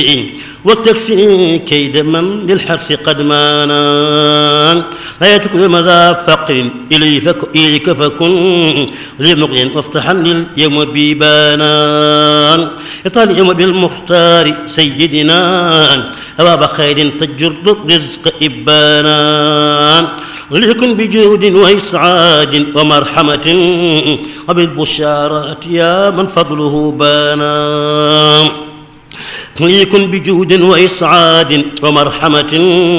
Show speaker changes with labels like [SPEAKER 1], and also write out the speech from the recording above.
[SPEAKER 1] وتكفي كيد من للحرص قد مانا لا يتكون مذا فقر إليك فكن لمقل وافتحا لليوم بيبانا يطال اليوم بالمختار سيدنا أباب خير تجر الرزق إبانا ليكن بجود وإسعاد ومرحمة وبالبشارات يا من فضله بانا ليكن بجود وإسعاد ومرحمة